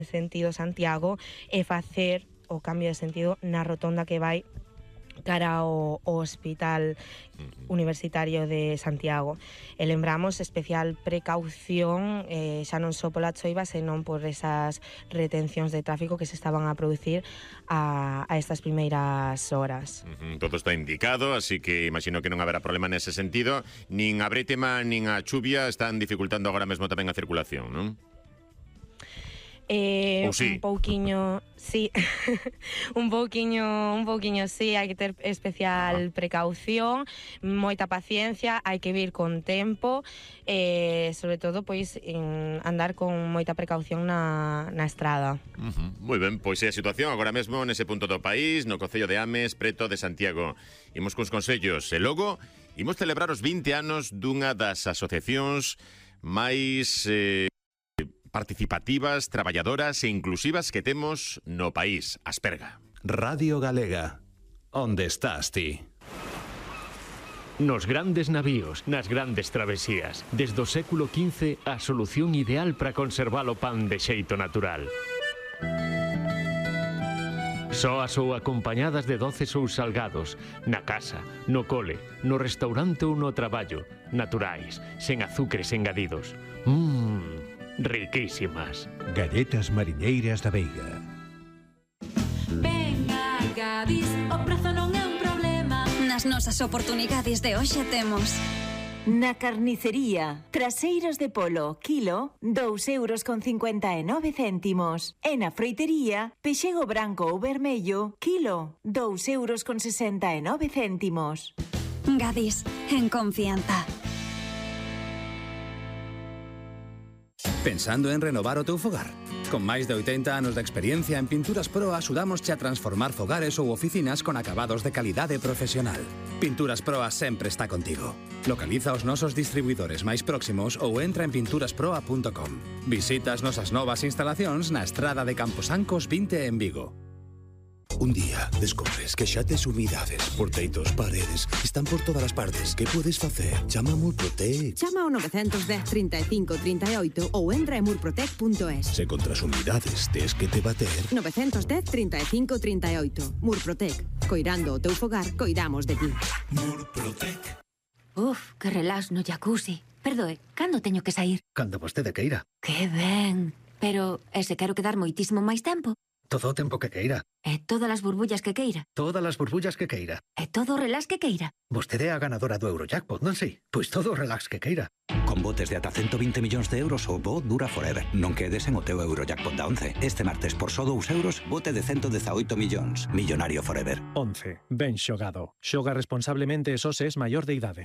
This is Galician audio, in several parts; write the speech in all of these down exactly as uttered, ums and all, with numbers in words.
sentido Santiago e facer o cambio de sentido na rotonda que vai cara ao, ao Hospital Universitario de Santiago. E lembramos especial precaución, eh, xa non só pola choiva, senón por esas retencións de tráfico que se estaban a producir a, a estas primeiras horas. Uh-huh. Todo está indicado, así que imagino que non haberá problema nese sentido. Nin a brétema, nin a chuvia están dificultando agora mesmo tamén a circulación, non? Eh, sí. Un pouquiño, sí, un pouquiño, un pouquiño sí, hai que ter especial precaución, moita paciencia, hai que vir con tempo, e eh, sobre todo pois en andar con moita precaución na, na estrada. Uh-huh. Moi ben, pois é a situación agora mesmo nese punto do país, no concello de Ames, preto de Santiago. Imos cuns consellos e logo imos celebrar os vinte anos dunha das asociacións máis eh, participativas, traballadoras e inclusivas que temos no país, Asperga. Radio Galega. Onde estás ti? Nos grandes navíos, nas grandes travesías, desde o século quince, a solución ideal para conservar o pan de xeito natural. Soas ou acompañadas de doces ou salgados, na casa, no cole, no restaurante ou no traballo, naturais, sen azúcares engadidos. Mmm... riquísimas. Galletas mariñeiras da Veiga. Ven a Gadis, o prezo non é un problema. Nas nosas oportunidades de hoxe temos na carnicería, traseiros de polo, kilo, dous euros con cincuenta e nove céntimos. E na froitería, pexego branco ou vermello, kilo, dous euros con sesenta e nove céntimos. Gadis, en confianza. Pensando en renovar o teu fogar? Con máis de oitenta anos de experiencia en Pinturas Pro axudamosche a transformar fogares ou oficinas con acabados de calidade profesional. Pinturas Pro sempre está contigo. Localiza os nosos distribuidores máis próximos ou entra en pinturasproa punto com. Visita as nosas novas instalacións na estrada de Camposancos vinte en Vigo. Un día descubres que xa tes humidades por teitos, paredes, están por todas as partes. Que podes facer? Chama a Murprotec. Chama ao nove un cero, trinta e cinco, trinta e oito ou entra en murprotec punto es. Se contra as humidades tes que te bater... nove un cero, trinta e cinco, trinta e oito. Murprotec. Coirando o teu fogar, coidamos de ti. Murprotec. Uf, que relax no jacuzzi. Perdoe, cando teño que sair? Cando vostede queira. Que ben. Pero, e se quero quedar moitísimo máis tempo? Todo o tempo que queira. E todas as burbullas que queira. Todas as burbullas que queira. E todo o relax que queira. Vostede é a ganadora do Eurojackpot, non sei? Pois todo o relax que queira. Con botes de ata ciento veinte millóns de euros o bo dura forever. Non quedes en o teu Eurojackpot da once. Este martes por só dous euros, bote de ciento dezaoito millóns. Millonario forever. once. Ben xogado. Xoga responsablemente e só se es maior de idade.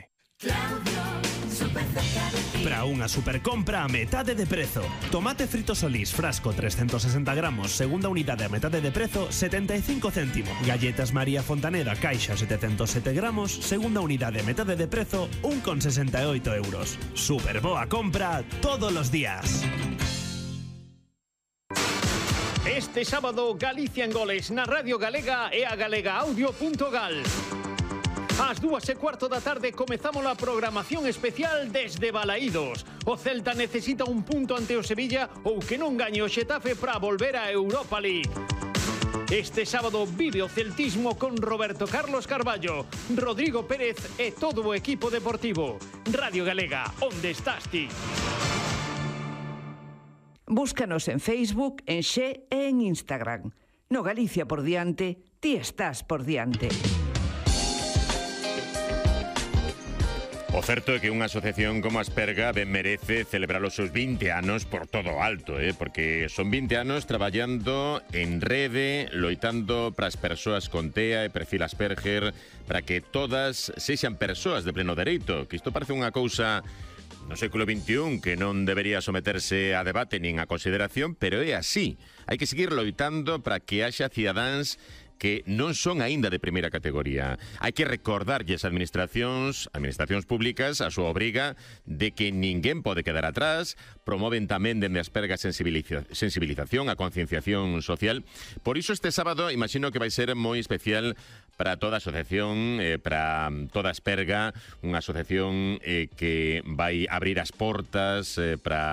Para unha supercompra a metade de prezo. Tomate frito Solís, frasco trescentos sesenta gramos, segunda unidade a metade de prezo, setenta e cinco céntimos. Galletas María Fontaneda, caixa setecentos sete gramos, segunda unidade a metade de prezo, un con sesenta e oito euros. Super boa compra todos os días. Este sábado, Galicia en goles na Radio Galega e a galega audio punto gal. Ás dúas e cuarto da tarde comezamos a programación especial desde Balaídos. O Celta necesita un punto ante o Sevilla ou que non gañe o Xetafe para volver a Europa League. Este sábado vive o celtismo con Roberto Carlos Carballo, Rodrigo Pérez e todo o equipo deportivo. Radio Galega, onde estás ti? Búscanos en Facebook, en Xe e en Instagram. No Galicia por diante, ti estás por diante. O certo é que unha asociación como Asperga ben merece celebrar os seus vinte anos por todo o alto, eh? Porque son vinte anos traballando en rede, loitando para as persoas con TEA e perfil Asperger, para que todas sexan persoas de pleno dereito, que isto parece unha cousa no século veintiún que non debería someterse a debate nin a consideración, pero é así. Hai que seguir loitando para que haxa cidadáns que non son aínda de primeira categoría. Hai que recordarlle as administracións, administracións públicas, a súa obriga de que ninguén pode quedar atrás. Promoven tamén dende Asperga sensibiliza sensibilización, a concienciación social. Por iso este sábado imagino que vai ser moi especial para toda a asociación, eh, para toda Asperga, unha asociación eh, que vai abrir as portas eh, para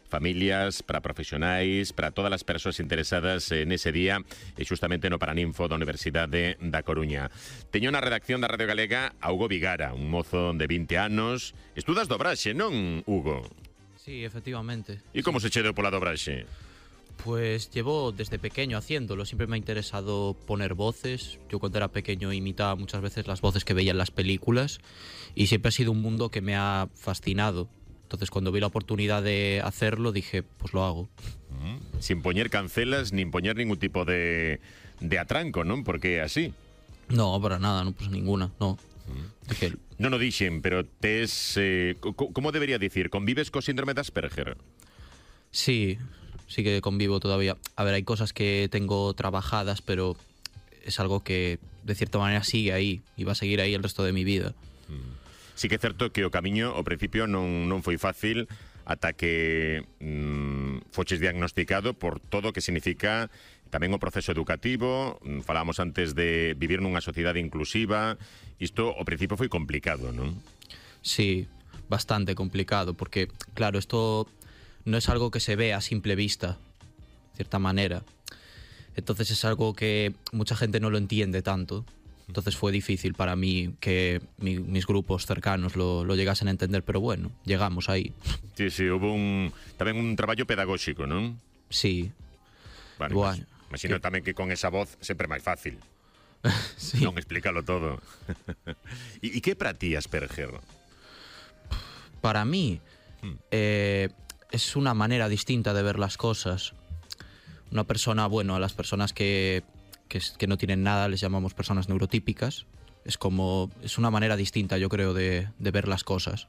familias, para profesionais, para todas as persoas interesadas nese día, e xustamente no Paraninfo da Universidade da Coruña. Teño na redacción da Radio Galega a Hugo Vigara, un mozo de vinte anos. Estudas dobraxe, non, Hugo? Sí, efectivamente. E como se che deu pola dobraxe? Pues llevo desde pequeño haciéndolo, siempre me ha interesado poner voces. Yo cuando era pequeño imitaba muchas veces las voces que veía en las películas y siempre ha sido un mundo que me ha fascinado. Entonces cuando vi la oportunidad de hacerlo dije, pues lo hago. Mm, sin poñer cancelas, nin poñer ningún tipo de, de atranco, non? Porque é así. No, para nada, no puse ninguna, no. Mm. Dije, non o dixen, pero tes... Eh, como debería dicir? Convives co síndrome de Asperger? Sí, sí que convivo todavía. A ver, hay cosas que tengo trabajadas, pero es algo que de cierta manera sigue ahí y va a seguir ahí el resto de mi vida. Mm. Sí que é certo que o camiño ao principio non, non foi fácil ata que mm, foches diagnosticado por todo o que significa tamén o proceso educativo. Falábamos antes de vivir nunha sociedade inclusiva. Isto ao principio foi complicado, non? Sí, bastante complicado, porque claro, esto no es algo que se ve a simple vista, de cierta manera. Entonces es algo que mucha gente no lo entiende tanto. Entonces fue difícil para mí que mi, mis grupos cercanos lo, lo llegasen a entender, pero bueno, llegamos ahí. Sí, sí, hubo un tamén un traballo pedagóxico, non? Sí. Vale, bueno, imagino que... tamén que con esa voz sempre é máis fácil. Sí. Non explícalo todo. ¿Y, ¿Y qué para ti Asperger? Para mí hmm. eh, es una manera distinta de ver las cosas. Una persona, bueno, a las personas que... Que, que no tienen nada, les llamamos personas neurotípicas. Es como, es una manera distinta, yo creo, de, de ver las cosas.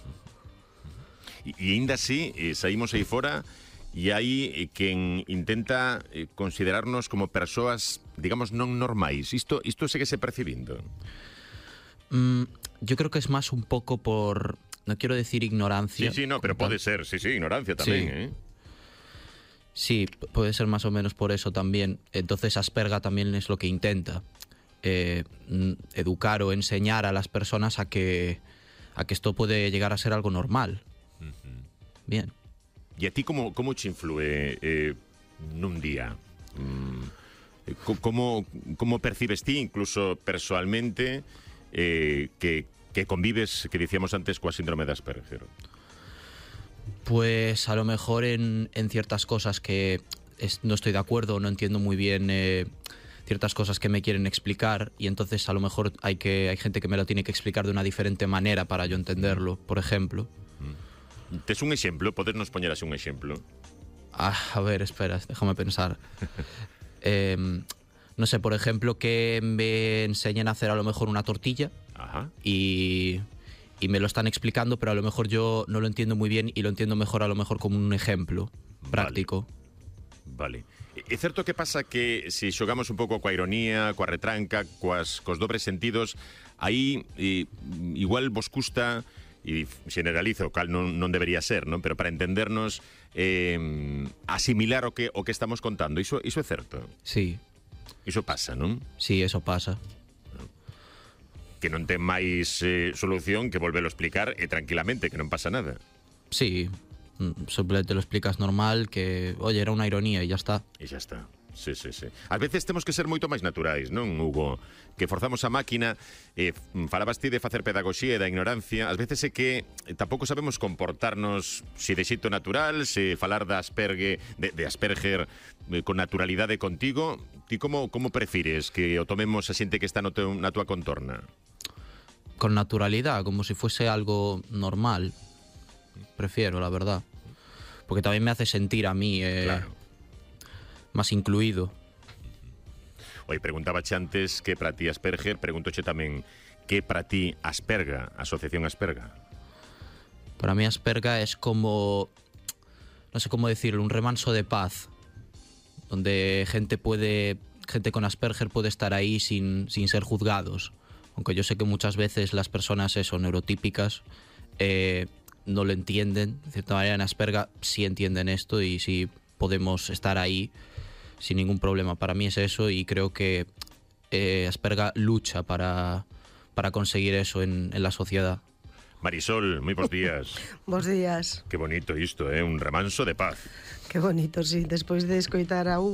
E ainda así, eh, saímos aí fora e hai eh, quen intenta eh, considerarnos como persoas, digamos, non normais. Isto, isto segue se percibindo? Mm, yo creo que es más un poco por, no quiero decir ignorancia. Sí, sí, no, pero puede ser, sí, sí, ignorancia tamén, sí. eh. Sí, puede ser más o menos por eso también. Entonces Asperga también es lo que intenta, eh, educar o enseñar a las personas a que, a que esto puede llegar a ser algo normal. Uh-huh. Bien. ¿Y a ti cómo, cómo te influye eh, nun día? ¿Cómo, cómo percibes ti, incluso personalmente, eh, que, que convives, que decíamos antes, coa síndrome de Asperger? Pues a lo mejor en, en ciertas cosas que es, no estoy de acuerdo, no entiendo muy bien eh, ciertas cosas que me quieren explicar, y entonces a lo mejor hay, que, hay gente que me lo tiene que explicar de una diferente manera para yo entenderlo, por ejemplo. ¿Tes un ejemplo? ¿Podes nos poñer así un ejemplo? Ah, a ver, espera, déjame pensar. eh, no sé, por ejemplo, que me enseñen a hacer a lo mejor una tortilla. Ajá. y... y me lo están explicando, pero a lo mejor yo no lo entiendo muy bien y lo entiendo mejor a lo mejor como un ejemplo práctico. Vale. vale. É certo que pasa que se xogamos un pouco coa ironía, coa retranca, coas, cos dobres sentidos, aí e, igual vos custa, e generalizo, cal non, non debería ser, non? Pero para entendernos, eh, asimilar o que, o que estamos contando, iso, iso é certo? Sí. Iso pasa, non? Sí, eso pasa. Que non ten máis eh, solución que volverlo a explicar e tranquilamente, que non pasa nada. Sí, simplemente lo explicas normal, que, oye, era unha ironía e ya está. E xa está, sí, sí, sí. Ás veces temos que ser moito máis naturais, non, Hugo? Que forzamos a máquina, eh, falabas ti de facer pedagogía e da ignorancia, ás veces é que tampouco sabemos comportarnos se de xeito natural, se falar da Asperger, de, de Asperger eh, con naturalidade contigo. Ti como, como prefires que o tomemos a xente que está no teu, na tua contorna? Con naturalidad, como si fuese algo normal. Prefiero, la verdad. Porque también me hace sentir a mí eh, claro. más incluido. Oye, preguntabache antes que para ti Asperger, preguntoche tamén que para ti Asperga, Asociación Asperga. Para mí Asperga es como, no sé cómo decirlo, un remanso de paz, donde gente puede, gente con Asperger puede estar ahí sin, sin ser juzgados. Aunque yo sé que muchas veces las personas eso, neurotípicas eh, no lo entienden. De cierta manera en Asperga sí entienden esto y sí podemos estar ahí sin ningún problema. Para mí es eso, y creo que eh, Asperga lucha para, para conseguir eso en, en la sociedad. Marisol, moi bons días. Bos días. Que bonito isto, eh? Un remanso de paz. Que bonito, sí. Despois de escoitar a Hugo,